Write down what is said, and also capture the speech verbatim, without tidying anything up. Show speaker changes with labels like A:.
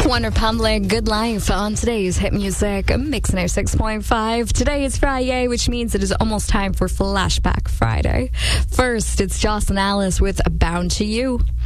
A: One Republic, Good Life on today's Hit Music Mix one oh six point five. Today is Friday, which means it is almost time for Flashback Friday. First, it's Jocelyn Alice with Bound to You.